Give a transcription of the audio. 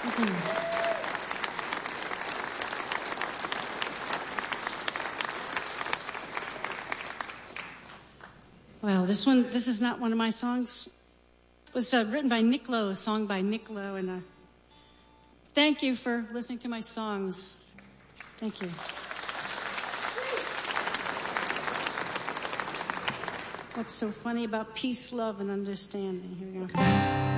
Well, this is not one of my songs. It was written by Nick Lowe, a song by Nick Lowe, and thank you for listening to my songs. Thank you. What's so funny about peace, love, and understanding? Here we go.